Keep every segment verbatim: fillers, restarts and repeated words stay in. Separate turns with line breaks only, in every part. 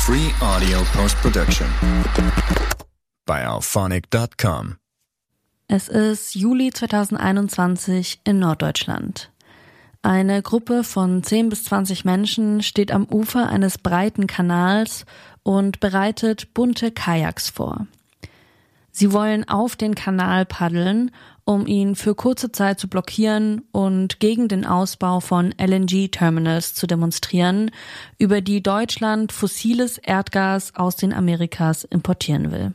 Free Audio Post-Production bei auphonic Punkt com.
Es ist Juli zweitausendeinundzwanzig in Norddeutschland. Eine Gruppe von zehn bis zwanzig Menschen steht am Ufer eines breiten Kanals und bereitet bunte Kajaks vor. Sie wollen auf den Kanal paddeln, um ihn für kurze Zeit zu blockieren und gegen den Ausbau von L N G-Terminals zu demonstrieren, über die Deutschland fossiles Erdgas aus den Amerikas importieren will.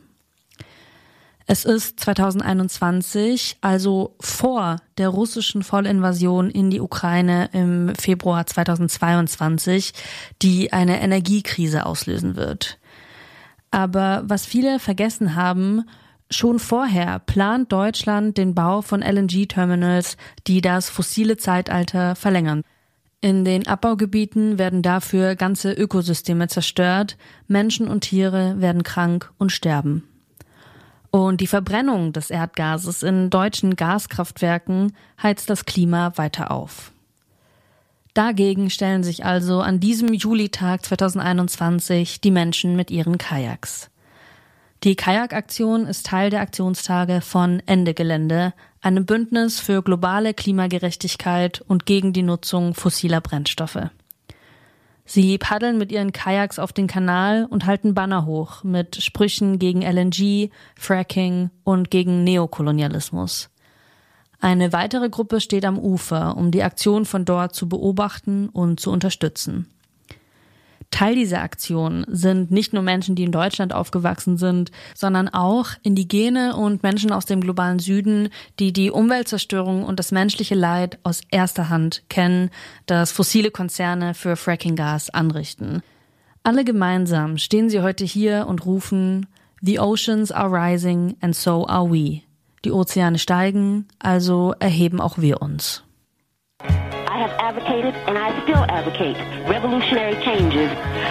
Es ist zweitausendeinundzwanzig, also vor der russischen Vollinvasion in die Ukraine im Februar zweitausendzweiundzwanzig, die eine Energiekrise auslösen wird. Aber was viele vergessen haben, schon vorher plant Deutschland den Bau von L N G-Terminals, die das fossile Zeitalter verlängern. In den Abbaugebieten werden dafür ganze Ökosysteme zerstört, Menschen und Tiere werden krank und sterben. Und die Verbrennung des Erdgases in deutschen Gaskraftwerken heizt das Klima weiter auf. Dagegen stellen sich also an diesem Julitag zweitausendeinundzwanzig die Menschen mit ihren Kajaks. Die Kajakaktion ist Teil der Aktionstage von Ende Gelände, einem Bündnis für globale Klimagerechtigkeit und gegen die Nutzung fossiler Brennstoffe. Sie paddeln mit ihren Kajaks auf den Kanal und halten Banner hoch mit Sprüchen gegen L N G, Fracking und gegen Neokolonialismus. Eine weitere Gruppe steht am Ufer, um die Aktion von dort zu beobachten und zu unterstützen. Teil dieser Aktion sind nicht nur Menschen, die in Deutschland aufgewachsen sind, sondern auch Indigene und Menschen aus dem globalen Süden, die die Umweltzerstörung und das menschliche Leid aus erster Hand kennen, das fossile Konzerne für Frackinggas anrichten. Alle gemeinsam stehen sie heute hier und rufen: The oceans are rising and so are we. Die Ozeane steigen, also erheben auch wir uns.
I have advocated and I still advocate revolutionary changes